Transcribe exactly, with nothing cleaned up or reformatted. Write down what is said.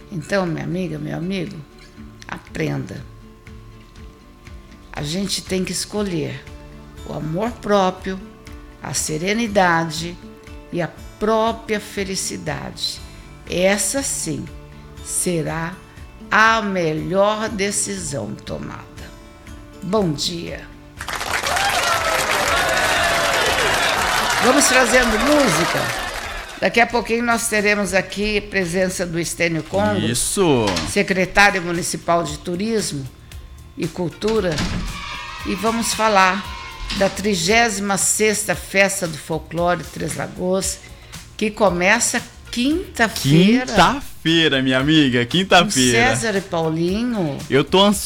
Então, minha amiga, meu amigo, aprenda. A gente tem que escolher o amor próprio, a serenidade e a própria felicidade. Essa sim será a melhor decisão tomada. Bom dia. Vamos trazendo música. Daqui a pouquinho nós teremos aqui a presença do Estênio Congo, Isso. secretário municipal de Turismo e Cultura, e vamos falar da trigésima sexta Festa do Folclore Três Lagoas, que começa quinta-feira. Quinta-feira, minha amiga, quinta-feira. César e Paulinho. Eu tô ansioso.